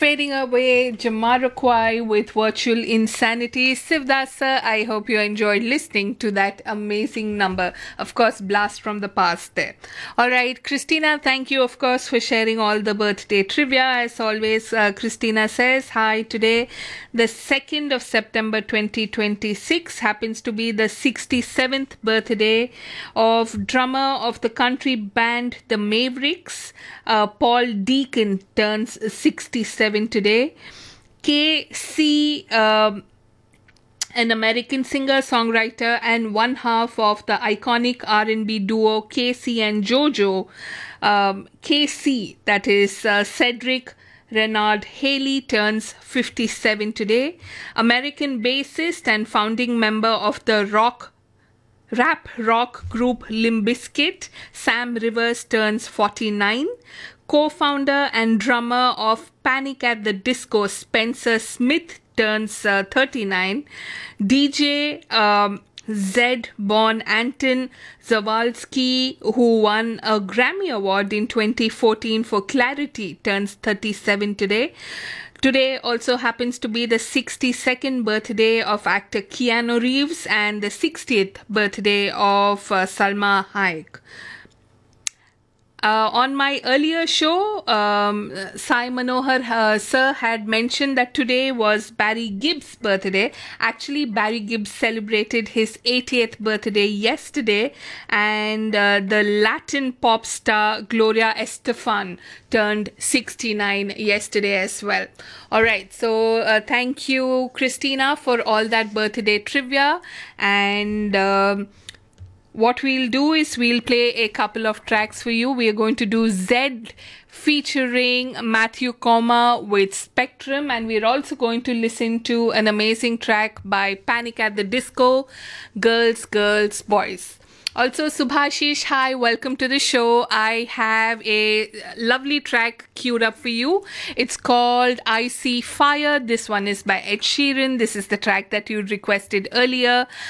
fading away, Jamiroquai with Virtual Insanity. Sivdas sir, I hope you enjoyed listening to that amazing number. Of course, blast from the past there. Alright, Christina, thank you of course for sharing all the birthday trivia. As always, Christina says, hi, today the 2nd of September 2026 happens to be the 67th birthday of drummer of the country band The Mavericks. Paul Deacon turns 67 today. KC, an American singer, songwriter, and one half of the iconic R&B duo KC and JoJo. KC, that is Cedric Renard Haley, turns 57 today. American bassist and founding member of the rap rock group Limp Bizkit, Sam Rivers, turns 49. Co-founder and drummer of Panic! At the Disco, Spencer Smith, turns 39. DJ Zed born Anton Zawalski, who won a Grammy Award in 2014 for Clarity, turns 37 today. Today also happens to be the 62nd birthday of actor Keanu Reeves and the 60th birthday of Salma Hayek. On my earlier show, Sai Manohar sir had mentioned that today was Barry Gibb's birthday. Actually, Barry Gibb celebrated his 80th birthday yesterday, and the Latin pop star Gloria Estefan turned 69 yesterday as well. Alright, so thank you, Christina, for all that birthday trivia, and what we'll do is we'll play a couple of tracks for you. We are going to do Zed featuring Matthew Koma with Spectrum, and we're also going to listen to an amazing track by Panic! At the Disco, Girls, Girls, Boys. Also, Subhashish, hi, welcome to the show. I have a lovely track queued up for you. It's called I See Fire. This one is by Ed Sheeran. This is the track that you requested earlier.